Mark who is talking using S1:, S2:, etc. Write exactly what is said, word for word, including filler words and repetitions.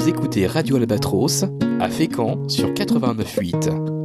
S1: Vous écoutez Radio Albatros à Fécamp sur quatre-vingt-neuf virgule huit.